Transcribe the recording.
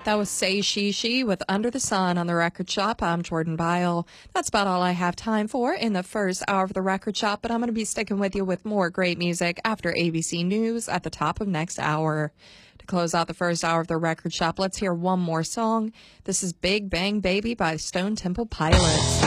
That was Say She with Under the Sun on the Record Shop. I'm Jordan Byle. That's about all I have time for in the first hour of the Record Shop, but I'm going to be sticking with you with more great music after ABC News at the top of next hour. To close out the first hour of the Record Shop, let's hear one more song. This is Big Bang Baby by Stone Temple Pilots.